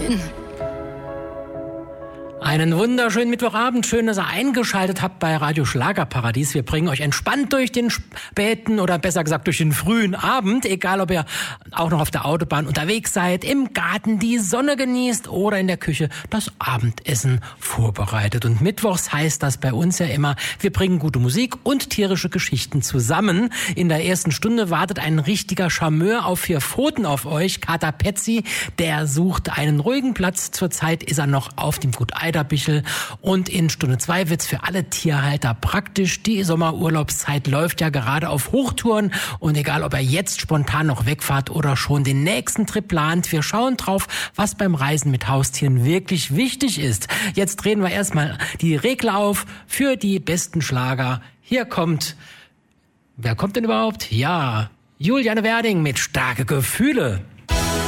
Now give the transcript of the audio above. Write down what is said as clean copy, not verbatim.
Späten. Einen wunderschönen Mittwochabend. Schön, dass ihr eingeschaltet habt bei Radio Schlagerparadies. Wir bringen euch entspannt durch den späten oder besser gesagt durch den frühen Abend. Egal, ob ihr auch noch auf der Autobahn unterwegs seid, im Garten die Sonne genießt oder in der Küche das Abendessen vorbereitet. Und mittwochs heißt das bei uns ja immer, wir bringen gute Musik und tierische Geschichten zusammen. In der ersten Stunde wartet ein richtiger Charmeur auf 4 Pfoten auf euch. Kater Petzi, der sucht einen ruhigen Platz. Zurzeit ist er noch auf dem Gut Eiderbichel. Und in Stunde 2 wird's für alle Tierhalter praktisch. Die Sommerurlaubszeit läuft ja gerade auf Hochtouren. Und egal, ob ihr jetzt spontan noch wegfahrt oder schon den nächsten Trip plant, wir schauen drauf, was beim Reisen mit Haustieren wirklich wichtig ist. Jetzt drehen wir erstmal die Regler auf für die besten Schlager. Hier kommt, wer kommt denn überhaupt? Ja, Juliane Werding mit Starke Gefühle.